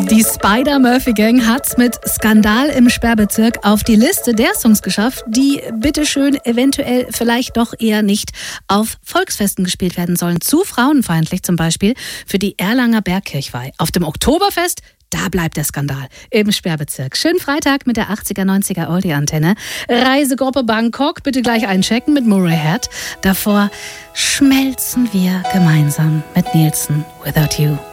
Die Spider-Murphy-Gang hat's mit Skandal im Sperrbezirk auf die Liste der Songs geschafft, die bitteschön eventuell vielleicht doch eher nicht auf Volksfesten gespielt werden sollen. Zu frauenfeindlich zum Beispiel für die Erlanger Bergkirchweih. Auf dem Oktoberfest, da bleibt der Skandal im Sperrbezirk. Schönen Freitag mit der 80er, 90er Oldie-Antenne. Reisegruppe Bangkok, bitte gleich einchecken mit Murray Head. Davor schmelzen wir gemeinsam mit Nielsen, Without You.